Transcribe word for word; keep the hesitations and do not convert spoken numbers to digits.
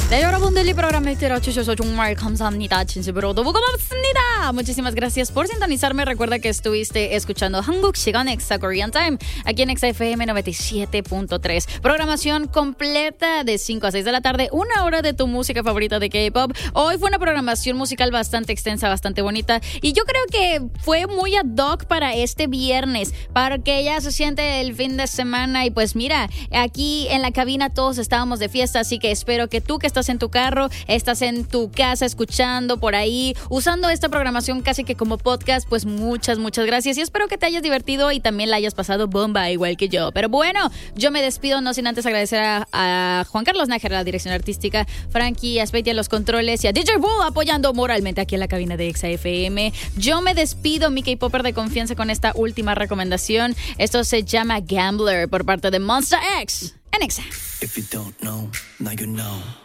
네, 여러분 델리 프로그램을 들어주셔서 정말 감사합니다. 진심으로 너무 고맙습니다. Muchísimas gracias por sintonizarme. Recuerda que estuviste escuchando 한국 시간 Exa Korean Time aquí en Exa F M noventa y siete punto tres. Programación completa de cinco a seis de la tarde, una hora de tu música favorita de K-pop. Hoy fue una programación musical bastante extensa, bastante bonita, y yo creo que fue muy ad hoc para este viernes, para que ya se siente el fin de semana. Y pues mira, aquí en la cabina todos estábamos de fiesta, así que espero que tú que estás en tu carro, estás en tu casa escuchando por ahí, usando esta programación casi que como podcast, pues muchas, muchas gracias, y espero que te hayas divertido y también la hayas pasado bomba igual que yo. Pero bueno, yo me despido, no sin antes agradecer a, a Juan Carlos Nájera, la dirección artística, Frankie Aspeiti a los controles y a D J Bull apoyando moralmente aquí en la cabina de Exa F M. Yo me despido, mi K-Popper de confianza, con esta última recomendación. Esto se llama Gambler por parte de Monsta X en Exa. If you don't know, now you know.